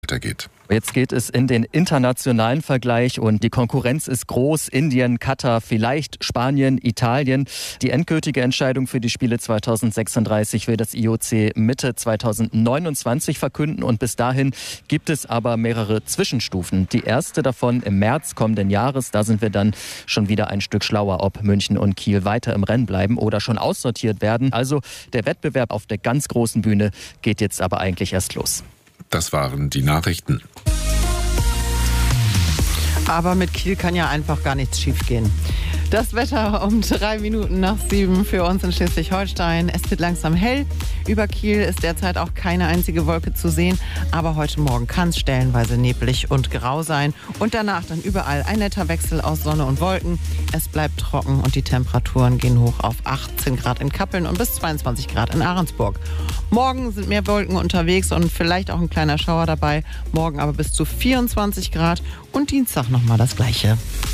weitergeht. Jetzt geht es in den internationalen Vergleich und die Konkurrenz ist groß. Indien, Katar, vielleicht Spanien, Italien. Die endgültige Entscheidung für die Spiele 2036 will das IOC Mitte 2029 verkünden und bis dahin gibt es aber mehrere Zwischenstufen. Die erste davon im März kommenden Jahres. Da sind wir dann schon wieder ein Stück schlauer, ob München und Kiel weiter im Rennen bleiben oder schon aussortiert werden. Also der Wettbewerb auf der ganz großen Bühne geht jetzt aber eigentlich erst los. Das waren die Nachrichten. Aber mit Kiel kann ja einfach gar nichts schiefgehen. Das Wetter um 7:03 für uns in Schleswig-Holstein. Es wird langsam hell. Über Kiel ist derzeit auch keine einzige Wolke zu sehen. Aber heute Morgen kann es stellenweise neblig und grau sein. Und danach dann überall ein netter Wechsel aus Sonne und Wolken. Es bleibt trocken und die Temperaturen gehen hoch auf 18 Grad in Kappeln und bis 22 Grad in Ahrensburg. Morgen sind mehr Wolken unterwegs und vielleicht auch ein kleiner Schauer dabei. Morgen aber bis zu 24 Grad und Dienstag nochmal das Gleiche.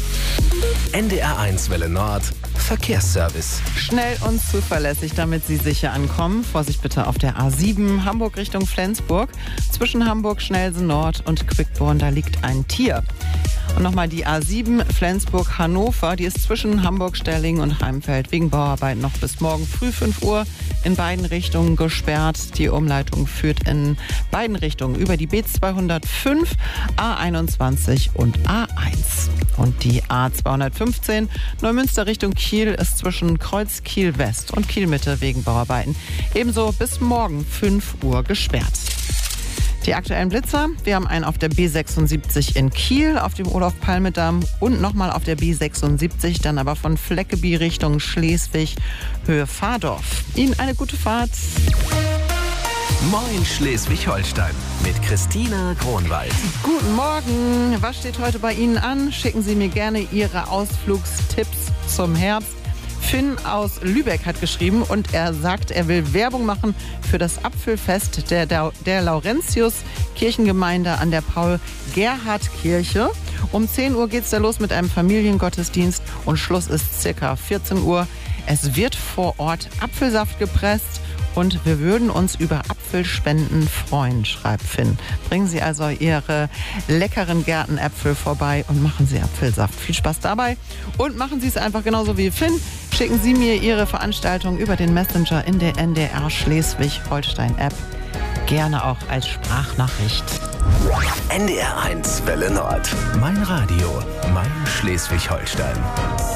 NDR1 Welle Nord, Verkehrsservice. Schnell und zuverlässig, damit Sie sicher ankommen. Vorsicht bitte auf der A7 Hamburg Richtung Flensburg. Zwischen Hamburg Schnellsen Nord und Quickborn, da liegt ein Tier. Und nochmal die A7 Flensburg-Hannover, die ist zwischen Hamburg-Sterlingen und Heimfeld wegen Bauarbeiten noch bis morgen früh 5 Uhr in beiden Richtungen gesperrt. Die Umleitung führt in beiden Richtungen über die B205, A21 und A1. Und die A215 Neumünster Richtung Kiel ist zwischen Kreuz Kiel West und Kiel Mitte wegen Bauarbeiten ebenso bis morgen 5 Uhr gesperrt. Die aktuellen Blitzer, wir haben einen auf der B76 in Kiel, auf dem Olof-Palme-Damm und nochmal auf der B76, dann aber von Fleckeby Richtung Schleswig, Höhe Fahrdorf. Ihnen eine gute Fahrt. Moin Schleswig-Holstein mit Christina Kronwald. Guten Morgen. Was steht heute bei Ihnen an? Schicken Sie mir gerne Ihre Ausflugstipps zum Herbst. Finn aus Lübeck hat geschrieben und er sagt, er will Werbung machen für das Apfelfest der Laurentius-Kirchengemeinde an der Paul-Gerhardt-Kirche. Um 10 Uhr geht es da los mit einem Familiengottesdienst und Schluss ist circa 14 Uhr. Es wird vor Ort Apfelsaft gepresst und wir würden uns über Apfelspenden freuen, schreibt Finn. Bringen Sie also Ihre leckeren Gärtenäpfel vorbei und machen Sie Apfelsaft. Viel Spaß dabei und machen Sie es einfach genauso wie Finn. Schicken Sie mir Ihre Veranstaltung über den Messenger in der NDR Schleswig-Holstein-App. Gerne auch als Sprachnachricht. NDR1 Welle Nord. Mein Radio, mein Schleswig-Holstein.